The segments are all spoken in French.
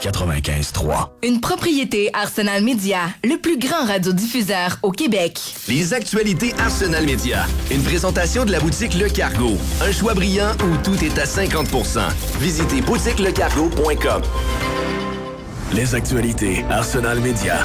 95.3. Une propriété Arsenal Media, le plus grand radiodiffuseur au Québec. Les actualités Arsenal Media. Une présentation de la boutique Le Cargo. Un choix brillant où tout est à 50%. Visitez boutiquelecargo.com. Les actualités Arsenal Media.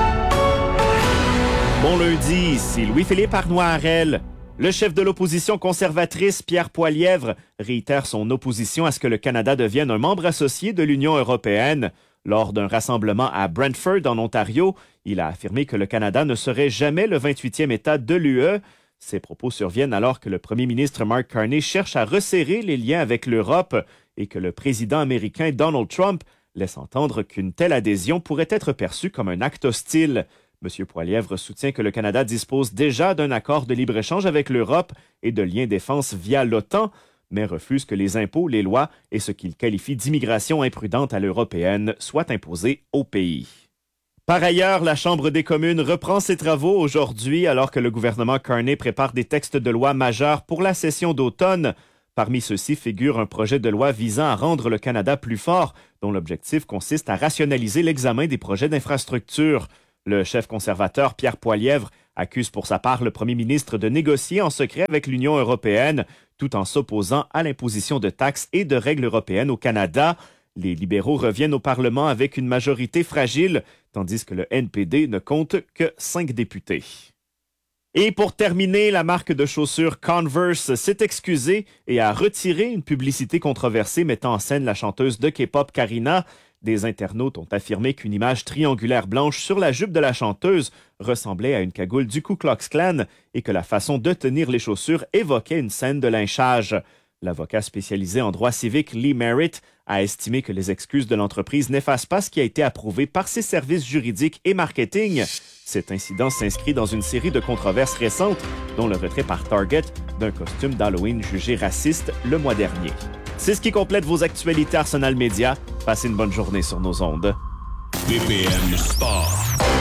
Bon lundi, ici Louis-Philippe Arnois-Harel. Le chef de l'opposition conservatrice, Pierre Poilievre, réitère son opposition à ce que le Canada devienne un membre associé de l'Union européenne. Lors d'un rassemblement à Brantford, en Ontario, il a affirmé que le Canada ne serait jamais le 28e État de l'UE. Ces propos surviennent alors que le premier ministre Mark Carney cherche à resserrer les liens avec l'Europe et que le président américain Donald Trump laisse entendre qu'une telle adhésion pourrait être perçue comme un acte hostile. M. Poilievre soutient que le Canada dispose déjà d'un accord de libre-échange avec l'Europe et de liens défense via l'OTAN, mais refuse que les impôts, les lois et ce qu'il qualifie d'immigration imprudente à l'européenne soient imposés au pays. Par ailleurs, la Chambre des communes reprend ses travaux aujourd'hui alors que le gouvernement Carney prépare des textes de loi majeurs pour la session d'automne. Parmi ceux-ci figure un projet de loi visant à rendre le Canada plus fort, dont l'objectif consiste à rationaliser l'examen des projets d'infrastructure. Le chef conservateur Pierre Poilievre accuse pour sa part le premier ministre de négocier en secret avec l'Union européenne, tout en s'opposant à l'imposition de taxes et de règles européennes au Canada. Les libéraux reviennent au Parlement avec une majorité fragile, tandis que le NPD ne compte que 5 députés. Et pour terminer, la marque de chaussures Converse s'est excusée et a retiré une publicité controversée mettant en scène la chanteuse de K-pop Karina. Des internautes ont affirmé qu'une image triangulaire blanche sur la jupe de la chanteuse ressemblait à une cagoule du Ku Klux Klan et que la façon de tenir les chaussures évoquait une scène de lynchage. L'avocat spécialisé en droit civique Lee Merritt a estimé que les excuses de l'entreprise n'effacent pas ce qui a été approuvé par ses services juridiques et marketing. Cet incident s'inscrit dans une série de controverses récentes, dont le retrait par Target d'un costume d'Halloween jugé raciste le mois dernier. C'est ce qui complète vos actualités Arsenal Media. Passez une bonne journée sur nos ondes. BPM Sport.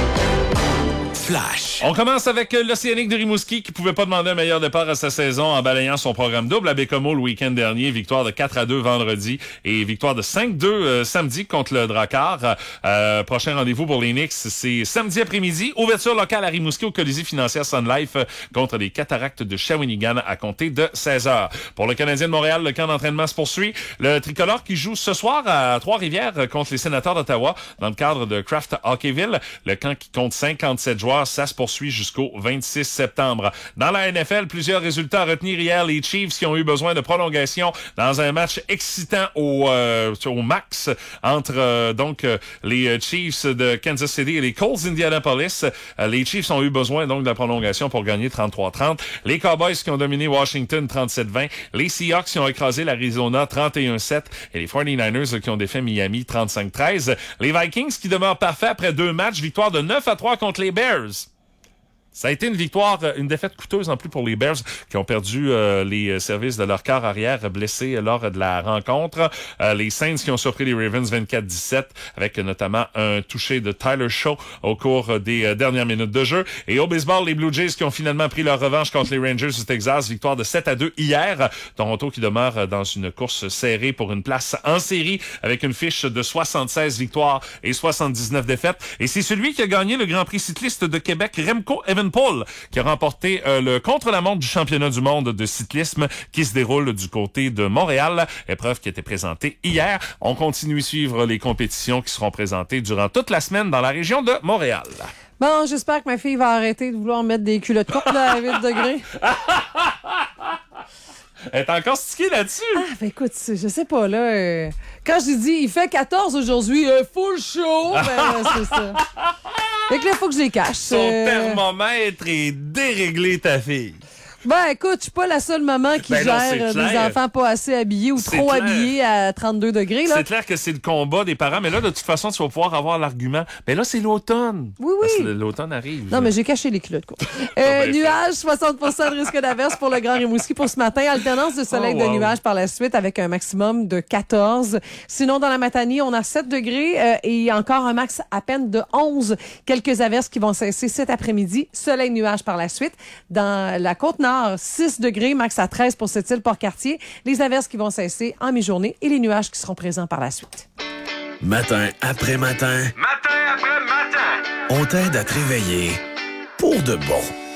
Flash. On commence avec l'Océanique de Rimouski qui pouvait pas demander un meilleur départ à sa saison en balayant son programme double à Bécomo le week-end dernier. Victoire de 4-2 vendredi et victoire de 5-2 samedi contre le Drakkar. Prochain rendez-vous pour les Knicks, c'est samedi après-midi. Ouverture locale à Rimouski au Colisée financière Sun Life contre les Cataractes de Shawinigan à compter de 16h. Pour le Canadien de Montréal, le camp d'entraînement se poursuit. Le tricolore qui joue ce soir à Trois-Rivières contre les Sénateurs d'Ottawa dans le cadre de Kraft Hockeyville. Le camp qui compte 57 joueurs, ça se poursuit jusqu'au 26 septembre. Dans la NFL, plusieurs résultats à retenir hier. Les Chiefs qui ont eu besoin de prolongation dans un match excitant au max entre les Chiefs de Kansas City et les Colts d'Indianapolis. Les Chiefs ont eu besoin donc de la prolongation pour gagner 33-30. Les Cowboys qui ont dominé Washington 37-20. Les Seahawks qui ont écrasé l'Arizona 31-7 et les 49ers qui ont défait Miami 35-13. Les Vikings qui demeurent parfaits après 2 matchs. Victoire de 9-3 contre les Bears. Ça a été une défaite coûteuse en plus pour les Bears qui ont perdu les services de leur quart arrière blessés lors de la rencontre. Les Saints qui ont surpris les Ravens 24-17 avec notamment un touché de Tyler Shaw au cours des dernières minutes de jeu. Et au baseball, les Blue Jays qui ont finalement pris leur revanche contre les Rangers du Texas. Victoire de 7-2 hier. Toronto qui demeure dans une course serrée pour une place en série avec une fiche de 76 victoires et 79 défaites. Et c'est celui qui a gagné le Grand Prix cycliste de Québec, Remco Evenepoel, qui a remporté le contre-la-montre du championnat du monde de cyclisme qui se déroule du côté de Montréal. Épreuve qui a été présentée hier. On continue à suivre les compétitions qui seront présentées durant toute la semaine dans la région de Montréal. Bon, j'espère que ma fille va arrêter de vouloir mettre des culottes courtes là, à 8 degrés. Elle est encore stickée là-dessus. Ah, ben écoute, je sais pas, là. Quand je dis, il fait 14 aujourd'hui, full show, ben c'est ça. Fait que là, il faut que je les cache. Son thermomètre est déréglé, ta fille. Ben, écoute, je suis pas la seule maman qui gère des enfants pas assez habillés ou trop habillés à 32 degrés, là. C'est clair que c'est le combat des parents, mais là, de toute façon, tu vas pouvoir avoir l'argument. Mais là, c'est l'automne. Oui, oui. Parce que l'automne arrive. Non, mais j'ai caché les culottes, quoi. Nuages, 60% de risque d'averse pour le Grand Rimouski pour ce matin. Alternance de soleil de nuages par la suite avec un maximum de 14. Sinon, dans la Matanie, on a 7 degrés et encore un max à peine de 11. Quelques averses qui vont cesser cet après-midi. Soleil nuages par la suite. Dans la Côte-Nord, 6 degrés, max à 13 pour cette île Port-Cartier. Les averses qui vont cesser en mi-journée et les nuages qui seront présents par la suite. Matin après matin, Matin après matin. on t'aide à te réveiller pour de bon.